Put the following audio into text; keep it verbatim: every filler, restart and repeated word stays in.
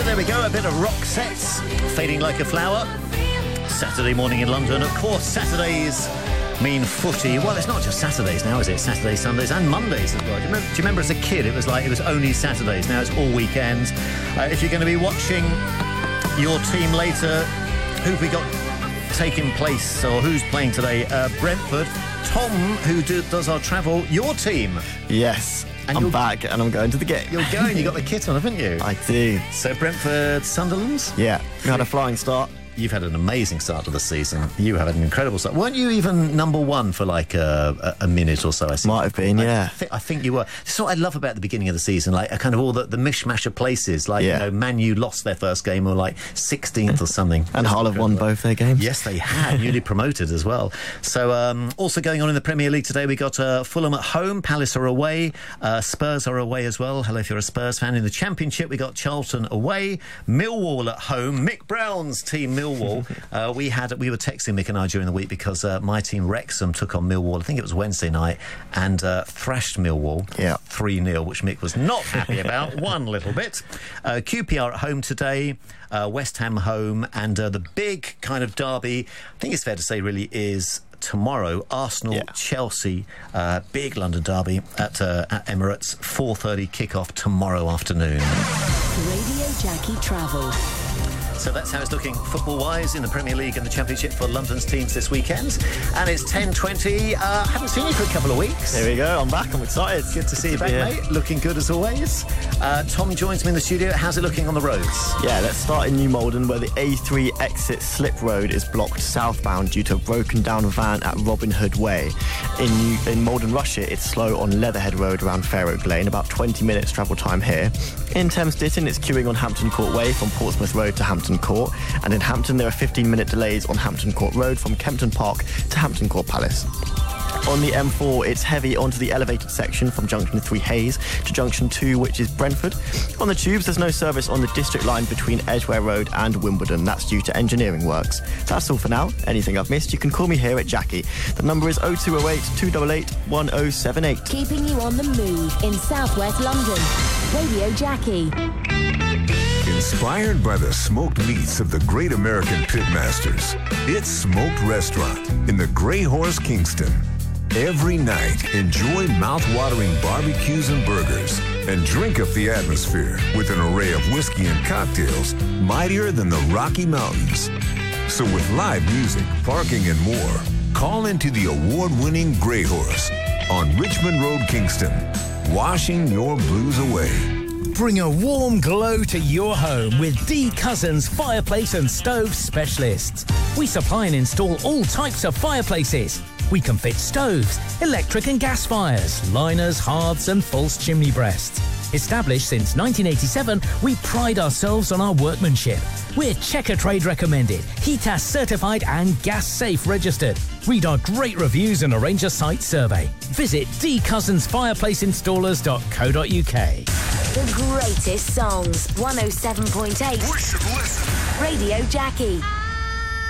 So there we go, a bit of rock sets, Fading Like a Flower. Saturday morning in London. Of course, Saturdays mean footy. Well, it's not just Saturdays now, is it? Saturdays, Sundays and Mondays as well. Do you, remember, do you remember as a kid it was like it was only Saturdays? Now it's all weekends. Uh, if you're going to be watching your team later, who've we got taking place or who's playing today? Uh, Brentford. Tom, who do, does our travel, your team. Yes, and I'm back and I'm going to the game. You're going, you got the kit on, haven't you? I do. So Brentford, Sunderland? Yeah, we had a flying start. You've had an amazing start to the season. You have had an incredible start. Weren't you even number one for like a, a, a minute or so? I Might have been, yeah. I, th- I think you were. This is what I love about the beginning of the season, like a kind of all the, the mishmash of places. Like, yeah. you know, Man U lost their first game or like sixteenth or something. And Hull have won both their games. Yes, they had, newly promoted as well. So, um, also going on in the Premier League today, we got uh, Fulham at home, Palace are away, uh, Spurs are away as well. Hello if you're a Spurs fan. In the Championship, we got Charlton away, Millwall at home, Mick Brown's team Millwall. uh, Uh, we had we were texting Mick and I during the week because uh, my team Wrexham took on Millwall. I think it was Wednesday night and uh, thrashed Millwall yeah. three nil, which Mick was not happy about one little bit. Uh, Q P R at home today, uh, West Ham home, and uh, the big kind of derby, I think it's fair to say, really is tomorrow. Arsenal, yeah. Chelsea, uh, big London derby at, uh, at Emirates. four thirty kickoff tomorrow afternoon. Radio Jackie Travel. So that's how it's looking football-wise in the Premier League and the Championship for London's teams this weekend. And it's ten twenty. Uh, haven't seen you for a couple of weeks. Here we go. I'm back. I'm excited. Good to see you back, yeah. mate. Looking good as always. Uh, Tom joins me in the studio. How's it looking on the roads? Yeah, let's start in New Malden, where the A three exit Slip Road is blocked southbound due to a broken down van at Robin Hood Way. In New, in Malden Russia, it's slow on Leatherhead Road around Fair Oak Lane, about twenty minutes travel time here. In Thames Ditton, it's queuing on Hampton Court Way from Portsmouth Road to Hampton Court, and in Hampton there are fifteen minute delays on Hampton Court Road from Kempton Park to Hampton Court Palace. On the M four, it's heavy onto the elevated section from Junction three Hayes to Junction two, which is Brentford. On the tubes, there's no service on the district line between Edgware Road and Wimbledon. That's due to engineering works. That's all for now. Anything I've missed, you can call me here at Jackie. The number is oh two oh eight, two eight eight, one oh seven eight. Keeping you on the move in southwest London. Radio Jackie. Inspired by the smoked meats of the great American pitmasters, it's Smoked Restaurant in the Grey Horse, Kingston. Every night, enjoy mouth-watering barbecues and burgers and drink up the atmosphere with an array of whiskey and cocktails mightier than the Rocky Mountains. So with live music, parking, and more, call into the award-winning Grey Horse on Richmond Road, Kingston, washing your blues away. Bring a warm glow to your home with D Cousins Fireplace and Stove Specialists. We supply and install all types of fireplaces. We can fit stoves, electric and gas fires, liners, hearths and false chimney breasts. Established since nineteen eighty-seven, we pride ourselves on our workmanship. We're Checker Trade recommended, HETAS certified and gas safe registered. Read our great reviews and arrange a site survey. Visit d cousins fireplace installers dot co dot uk. The greatest songs, one oh seven point eight. We should listen. Radio Jackie.